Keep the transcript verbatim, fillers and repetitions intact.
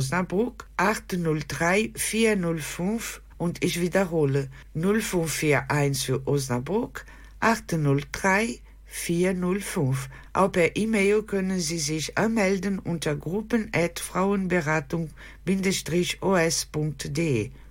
Osnabrück acht null drei vier null fünf und ich wiederhole null fünf vier eins für Osnabrück acht null drei vier null fünf. Auch per E-Mail können Sie sich anmelden unter gruppen at frauenberatung bindestrich o s punkt d e.